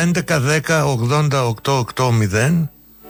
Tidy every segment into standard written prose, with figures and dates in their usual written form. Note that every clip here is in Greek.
11-10-80-8-8-0.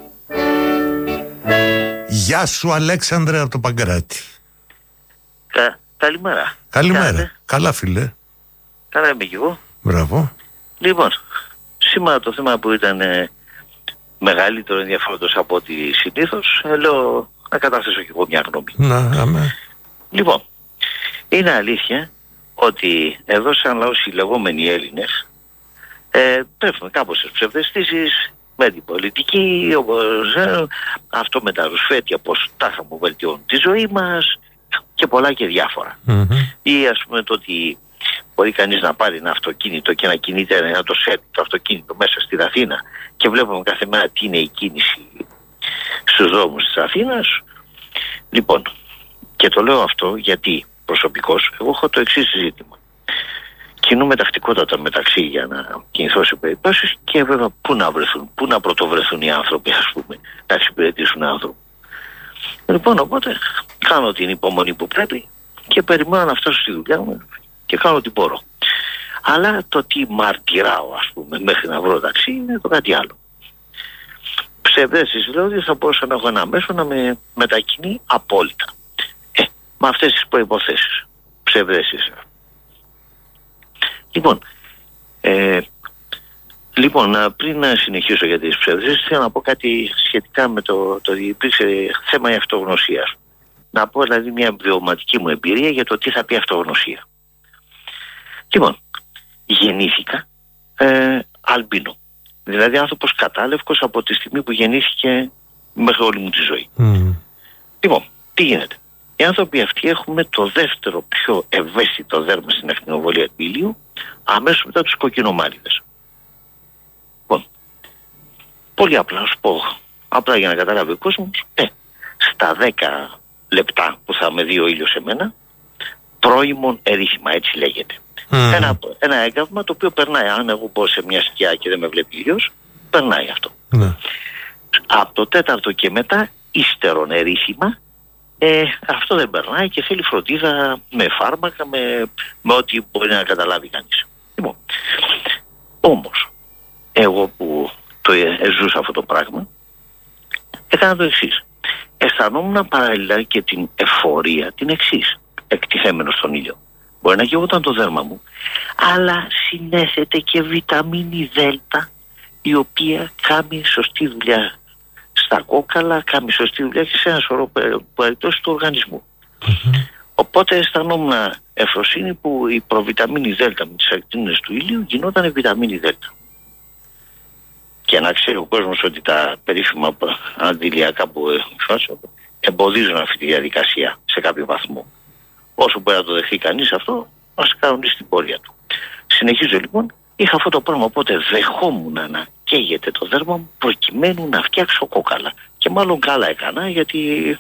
Γεια σου Αλέξανδρε από το Παγκράτη. Καλημέρα. Καλημέρα. Καλά φίλε. Καλά είμαι και εγώ. Μπράβο. Λοιπόν, σήμερα το θέμα που ήταν μεγαλύτερο ενδιαφέροντος από ό,τι συνήθως, λέω να καταθέσω και εγώ μια γνώμη. Αμέ. Λοιπόν, είναι αλήθεια ότι εδώ σαν λαός οι λεγόμενοι Έλληνες πέφτουμε κάπως στις ψευδαισθήσεις με την πολιτική, όπως αυτό με τα ρουσφέτια, πως τάχα μου βελτιώνουν τη ζωή μας και πολλά και διάφορα. Ή ας πούμε το ότι μπορεί κανείς να πάρει ένα αυτοκίνητο και να κινείται, να το σέρνει το αυτοκίνητο μέσα στην Αθήνα και βλέπουμε κάθε μέρα τι είναι η κίνηση στους δρόμους της Αθήνας. Λοιπόν, και το λέω αυτό γιατί προσωπικώς εγώ έχω το εξής ζήτημα. Κινούμε τακτικότατα μεταξύ για να κινηθώ σε περιπτώσεις και βέβαια πού να πρωτοβρεθούν οι άνθρωποι, ας πούμε, να εξυπηρετήσουν άνθρωποι. Λοιπόν, οπότε κάνω την υπομονή που πρέπει και περιμένω να φτάσω στη δουλειά μου και κάνω ό,τι μπορώ. Αλλά το τι μαρτυράω, ας πούμε, μέχρι να βρω ταξί είναι το κάτι άλλο. Ψευδέσεις, δηλαδή θα μπορούσα να έχω ένα μέσο να με μετακινεί απόλυτα. Με αυτές τις προϋποθέσεις. Ψευδέσεις. Λοιπόν, πριν να συνεχίσω για τις ψευδέσεις, θέλω να πω κάτι σχετικά με το υπήρξε θέμα η αυτογνωσίας. Να πω δηλαδή μια βιωματική μου εμπειρία για το τι θα πει αυτογνωσία. Λοιπόν, γεννήθηκα αλμπίνο. Δηλαδή άνθρωπος κατάλευκος από τη στιγμή που γεννήθηκε μέχρι όλη μου τη ζωή. Λοιπόν, τι γίνεται. Οι άνθρωποι αυτοί έχουμε το δεύτερο πιο ευαίσθητο δέρμα στην ακτινοβολία του ηλίου, αμέσως μετά τους κοκκινομάλιδες. Λοιπόν, πολύ απλά, να σου πω, απλά για να καταλάβει ο κόσμος, στα 10 λεπτά που θα με δει ο ήλιος σε μένα, πρώιμον ερήθημα, έτσι λέγεται. Ένα έγκαυμα το οποίο περνάει, αν εγώ μπω σε μια σκιά και δεν με βλέπει ήλιος, περνάει αυτό. Από το 4ο και μετά, ύστερον ερήθημα, αυτό δεν περνάει και θέλει φροντίδα με φάρμακα, με ό,τι μπορεί να καταλάβει κανείς. Λοιπόν, όμως, εγώ που το ζούσα αυτό το πράγμα, έκανα το εξής. Αισθανόμουν παράλληλα και την εφορία, την εξής, εκτιθέμενο στον ήλιο. Μπορεί να γεγόταν το δέρμα μου, αλλά συνέθετε και βιταμίνη Δέλτα, η οποία κάνει σωστή δουλειά στα κόκαλα, κάνει σωστή δουλειά και σε ένα σωρό περιπτώσεις του οργανισμού. Οπότε αισθανόμουν ευφροσύνη που η προβιταμίνη Δέλτα με τις ακτίνες του ήλιου γινόταν βιταμίνη Δέλτα. Και να ξέρει ο κόσμος ότι τα περίφημα αντιλιακά που εμποδίζουν αυτή τη διαδικασία σε κάποιο βαθμό. Όσο μπορεί να το δεχθεί κανείς αυτό, ας κάνουν στην πορεία του. Συνεχίζω λοιπόν, είχα αυτό το πράγμα, οπότε δεχόμουν να καίγεται το δέρμα μου προκειμένου να φτιάξω κόκαλα. Και μάλλον καλά έκανα γιατί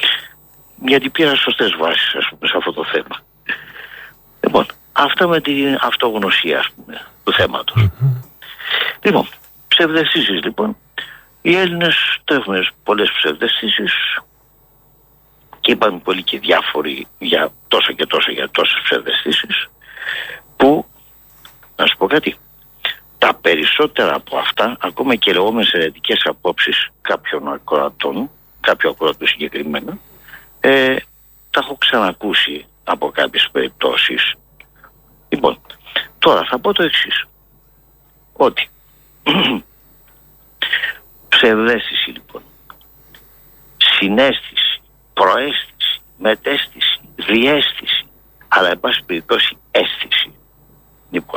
πήρα σωστές βάσεις, ας πούμε, σε αυτό το θέμα. Λοιπόν, αυτά με την αυτογνωσία, ας πούμε, του θέματος. Λοιπόν, ψευδαισθήσεις λοιπόν. Οι Έλληνες το έχουμε πολλές ψευδαισθήσεις και είπαμε πολλοί και διάφοροι για τόσο και τόσο για τόσες ψευδαισθήσεις που, να σου πω κάτι, τα περισσότερα από αυτά, ακόμα και λεγόμενες αιρετικές απόψεις κάποιων ακροατών, κάποιου ακροατού συγκεκριμένα, τα έχω ξανακούσει από κάποιες περιπτώσεις. Λοιπόν, τώρα θα πω το εξής, ότι ψευδαίσθηση λοιπόν, συναίσθηση, προαίσθηση, μεταίσθηση, διαίσθηση, αλλά εν πάση περιπτώσει αίσθηση. Λοιπόν,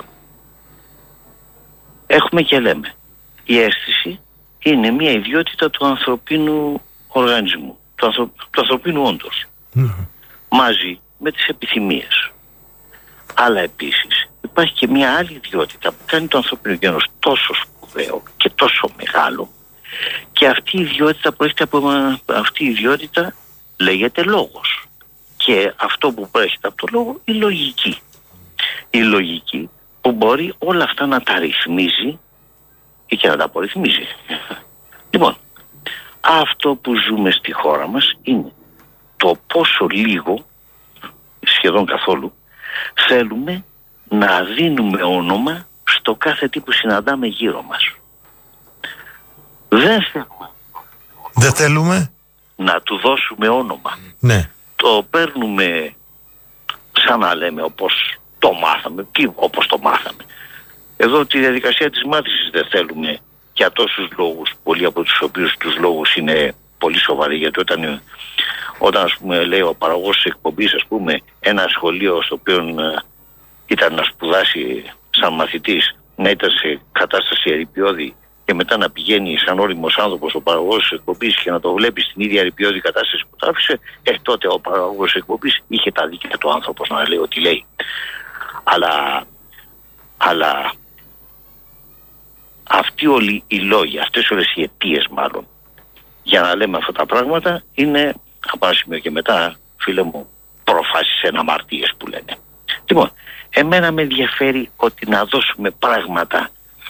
έχουμε και λέμε, η αίσθηση είναι μια ιδιότητα του ανθρωπίνου οργανισμού, του ανθρωπίνου όντως, μαζί με τις επιθυμίες. Αλλά επίσης υπάρχει και μια άλλη ιδιότητα που κάνει το ανθρωπίνο γένος τόσο σπουδαίο και τόσο μεγάλο, και αυτή η ιδιότητα προέρχεται από αυτή η ιδιότητα λέγεται λόγος, και αυτό που προέρχεται από το λόγο η λογική. Η λογική που μπορεί όλα αυτά να τα ρυθμίζει ή και να τα απορριθμίζει. Λοιπόν, αυτό που ζούμε στη χώρα μας είναι το πόσο λίγο, σχεδόν καθόλου, θέλουμε να δίνουμε όνομα στο κάθε τι που συναντάμε γύρω μας. Δεν θέλουμε να του δώσουμε όνομα. Ναι. Το παίρνουμε σαν να λέμε όπως το μάθαμε. Τι όπως το μάθαμε? Εδώ τη διαδικασία της μάθησης δεν θέλουμε για τόσους λόγους, πολλοί από τους οποίους τους λόγους είναι πολύ σοβαροί, γιατί όταν ας πούμε λέει ο παραγωγός της εκπομπής, ας πούμε, ένα σχολείο στο οποίο ήταν να σπουδάσει σαν μαθητής, να ήταν σε κατάσταση ερειπιώδη και μετά να πηγαίνει σαν όριμος άνθρωπος ο παραγωγός της εκπομπής και να το βλέπει στην ίδια ερειπιώδη κατάσταση που το άφησε, τότε ο παραγωγός της εκπομπής είχε τα δίκαια του άνθρωπος να λέει ό,τι λέει. Αλλά αυτοί όλοι οι λόγοι, αυτές όλες οι αιτίες μάλλον για να λέμε αυτά τα πράγματα είναι από ένα σημείο και μετά, φίλε μου, προφάσεις εναμαρτίες που λένε. Λοιπόν, εμένα με ενδιαφέρει ότι να δώσουμε πράγματα,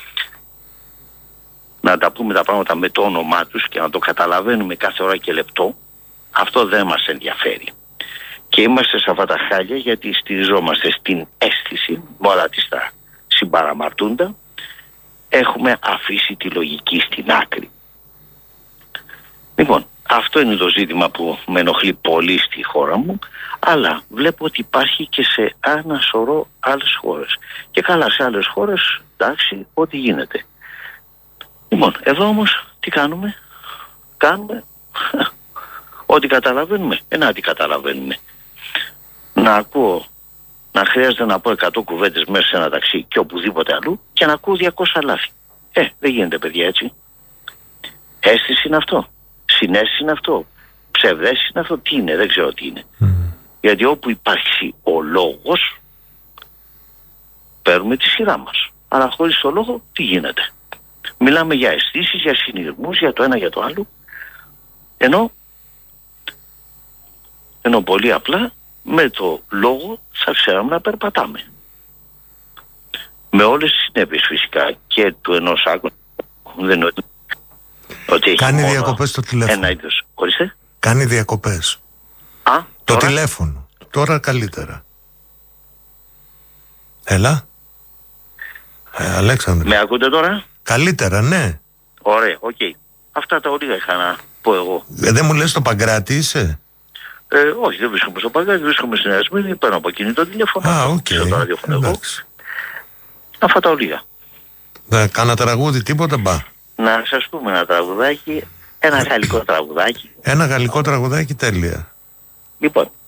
να τα πούμε τα πράγματα με το όνομά τους και να το καταλαβαίνουμε κάθε ώρα και λεπτό. Αυτό δεν μας ενδιαφέρει. Και είμαστε σε αυτά τα χάλια γιατί στηριζόμαστε στην αίσθηση, με όλα τις τα συμπαραμαρτούντα. Έχουμε αφήσει τη λογική στην άκρη. Λοιπόν, αυτό είναι το ζήτημα που με ενοχλεί πολύ στη χώρα μου, αλλά βλέπω ότι υπάρχει και σε ένα σωρό άλλες χώρες. Και καλά, σε άλλες χώρες, εντάξει, ό,τι γίνεται. Λοιπόν, εδώ όμως τι κάνουμε? Κάνουμε ό,τι καταλαβαίνουμε. Τι καταλαβαίνουμε? Να χρειάζεται να πω 100 κουβέντες μέσα σε ένα ταξί και οπουδήποτε αλλού και να ακούω 200 λάθη. Δεν γίνεται, παιδιά, έτσι. Αίσθηση είναι αυτό. Συναίσθηση είναι αυτό. Ψευδαίσθηση είναι αυτό. Τι είναι? Δεν ξέρω τι είναι. Γιατί όπου υπάρχει ο λόγος, παίρνουμε τη σειρά μας. Αλλά χωρίς το λόγο τι γίνεται? Μιλάμε για αισθήσεις, για συνειρμούς, για το ένα για το άλλο. Ενώ πολύ απλά με το λόγο θα ξέραμε να περπατάμε. Με όλες τις συνέπειες φυσικά και του ενός άκου. Δεν είναι ότι έχει κάνει διακοπές το τηλέφωνο. Ένα είδος. Ορίστε. Κάνει διακοπές. Το τώρα? τηλέφωνο. Τώρα καλύτερα. Έλα. Αλέξανδρε. Με ακούτε τώρα? Καλύτερα, ναι. Ωραία, οκ. Αυτά τα ολίγα είχα να πω εγώ. Δεν μου λες το Παγκράτη είσαι? Όχι, δεν βρίσκομαι στο Παγκράτη, βρίσκομαι στην Ερασμήνη, παίρνω από κινητό τηλέφωνο. Οκ. Αυτά τα ολίγα. Κάνα τραγούδι, τίποτα μπα? Να σας πούμε ένα τραγουδάκι, ένα γαλλικό τραγουδάκι. Ένα γαλλικό τραγουδάκι, τέλεια. Λοιπόν,